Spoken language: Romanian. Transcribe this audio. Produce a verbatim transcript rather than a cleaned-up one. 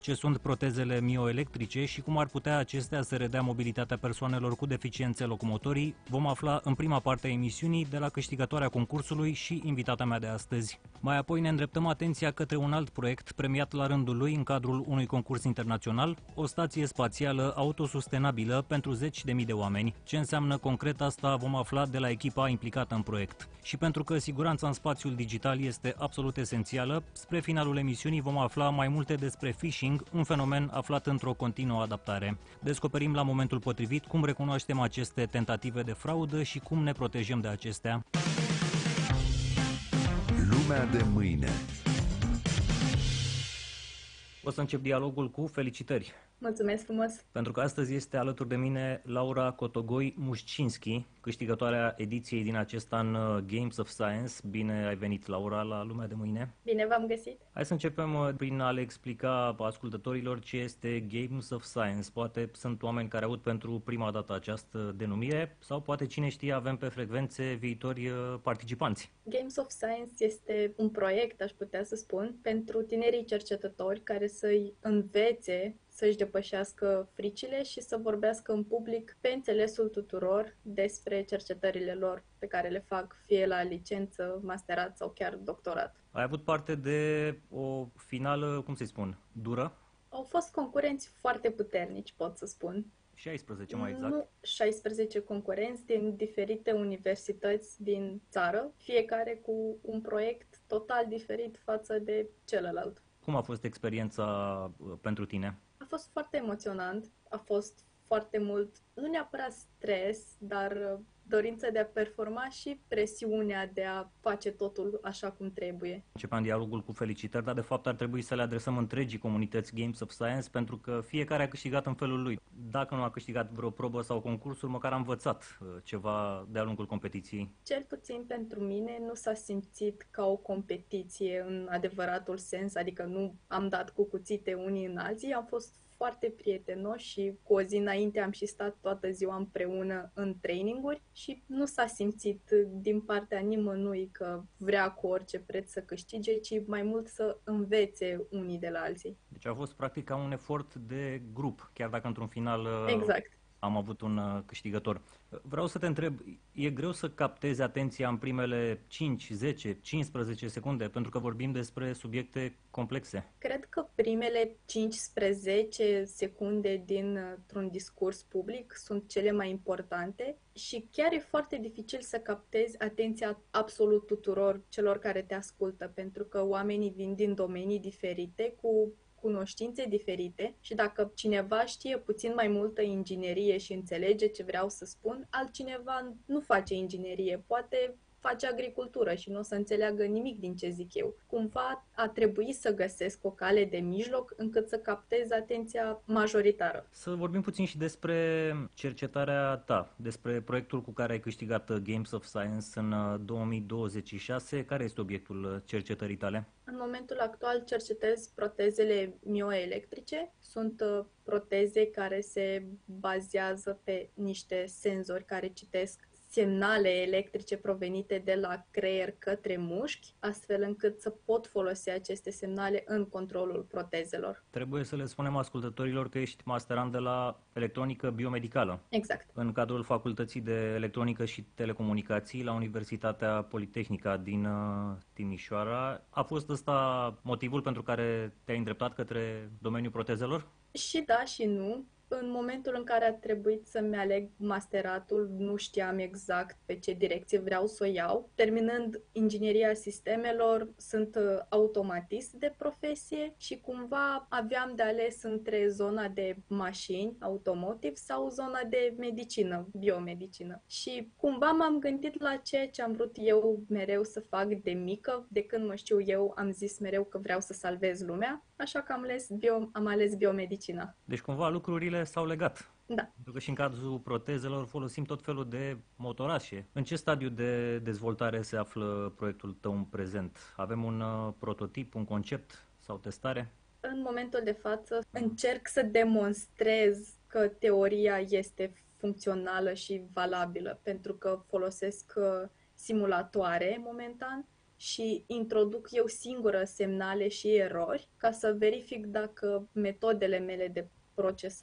Ce sunt protezele mioelectrice și cum ar putea acestea să redea mobilitatea persoanelor cu deficiențe locomotorii, vom afla în prima parte a emisiunii de la câștigătoarea concursului și invitata mea de astăzi. Mai apoi ne îndreptăm atenția către un alt proiect premiat la rândul lui în cadrul unui concurs internațional, o stație spațială autosustenabilă pentru zeci de mii de oameni. Ce înseamnă concret asta vom afla de la echipa implicată în proiect. Și pentru că siguranța în spațiul digital este absolut esențială, spre finalul emisiunii vom afla mai multe despre phishing, un fenomen aflat într-o continuă adaptare. Descoperim la momentul potrivit cum recunoaștem aceste tentative de fraudă și cum ne protejăm de acestea. Lumea de mâine. O să încep dialogul cu felicitări. Mulțumesc frumos! Pentru că astăzi este alături de mine Laura Cotogoi-Mușcinski, câștigătoarea ediției din acest an Games of Science. Bine ai venit, Laura, la Lumea de mâine! Bine v-am găsit! Hai să începem prin a le explica ascultătorilor ce este Games of Science. Poate sunt oameni care aud pentru prima dată această denumire sau poate cine știe avem pe frecvențe viitori participanți. Games of Science este un proiect, aș putea să spun, pentru tinerii cercetători care să-i învețe să-și depășească fricile și să vorbească în public pe înțelesul tuturor despre cercetările lor pe care le fac, fie la licență, masterat sau chiar doctorat. Ai avut parte de o finală, cum să-i spun, dură? Au fost concurenți foarte puternici, pot să spun. șaisprezece mai exact. Nu, șaisprezece concurenți din diferite universități din țară, fiecare cu un proiect total diferit față de celălalt. Cum a fost experiența pentru tine? A fost foarte emoționant, a fost foarte mult, nu neapărat stres, dar dorința de a performa și presiunea de a face totul așa cum trebuie. Începeam dialogul cu felicitări, dar de fapt ar trebui să le adresăm întregii comunități Games of Science, pentru că fiecare a câștigat în felul lui. Dacă nu a câștigat vreo probă sau concursul, măcar a învățat ceva de-a lungul competiției. Cel puțin pentru mine nu s-a simțit ca o competiție în adevăratul sens, adică nu am dat cu cuțite unii în alții, am fost foarte prietenoși și cu o zi înainte am și stat toată ziua împreună în traininguri și nu s-a simțit din partea nimănui că vrea cu orice preț să câștige, ci mai mult să învețe unii de la alții. Deci a fost practic ca un efort de grup, chiar dacă într-un final exact. am avut un câștigător. Vreau să te întreb, e greu să captezi atenția în primele cinci, zece, cincisprezece secunde, pentru că vorbim despre subiecte complexe? Cred că primele cincisprezece secunde dintr-un discurs public sunt cele mai importante și chiar e foarte dificil să captezi atenția absolut tuturor celor care te ascultă, pentru că oamenii vin din domenii diferite, cu cunoștințe diferite și dacă cineva știe puțin mai multă inginerie și înțelege ce vreau să spun, altcineva nu face inginerie, poate face agricultură și nu o să înțeleagă nimic din ce zic eu. Cumva a trebuit să găsesc o cale de mijloc încât să captez atenția majoritară. Să vorbim puțin și despre cercetarea ta, despre proiectul cu care ai câștigat Games of Science în două mii douăzeci și șase. Care este obiectul cercetării tale? În momentul actual cercetez protezele mioelectrice. Sunt proteze care se bazează pe niște senzori care citesc semnale electrice provenite de la creier către mușchi, astfel încât să pot folosi aceste semnale în controlul protezelor. Trebuie să le spunem ascultătorilor că ești masterand de la electronică biomedicală. Exact. În cadrul Facultății de Electronică și Telecomunicații la Universitatea Politehnica din uh, Timișoara. A fost ăsta motivul pentru care te-ai îndreptat către domeniul protezelor? Și da și nu. În momentul în care a trebuit să-mi aleg masteratul, nu știam exact pe ce direcție vreau să o iau. Terminând ingineria sistemelor, sunt automatist de profesie și cumva aveam de ales între zona de mașini, automotive, sau zona de medicină, biomedicină. Și cumva m-am gândit la ceea ce am vrut eu mereu să fac de mică. De când mă știu eu, am zis mereu că vreau să salvez lumea, așa că am ales, bio, am ales biomedicina. Deci cumva lucrurile s-au legat. Da. Pentru că și în cazul protezelor folosim tot felul de motorașe. În ce stadiu de dezvoltare se află proiectul tău în prezent? Avem un uh, prototip, un concept sau testare? În momentul de față încerc să demonstrez că teoria este funcțională și valabilă, pentru că folosesc uh, simulatoare momentan și introduc eu singură semnale și erori ca să verific dacă metodele mele de procesare